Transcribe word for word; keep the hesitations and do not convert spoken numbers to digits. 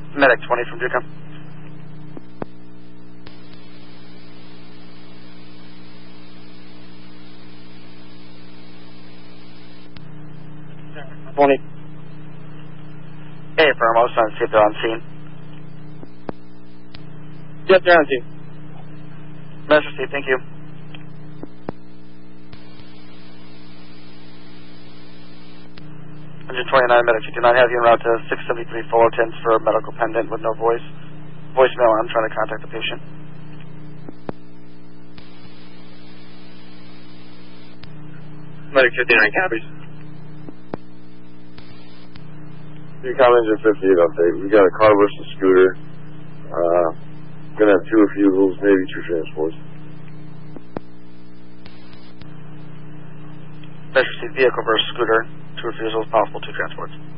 Medic twenty from Ducom. twenty. Hey, firm. I was trying to see if they're on scene. Yep, they're on scene. Master Steve, thank you. one twenty-nine Medic, you do not have you en route to six seventy-three Fullerton's for a medical pendant with no voice. Voicemail, I'm trying to contact the patient. Medic fifty-nine copies. Ducom engine fifty-eight update. We got a car versus scooter. Uh, gonna have two refusals, maybe two transports. Master Steve, vehicle versus scooter, two refusals, possible two transports.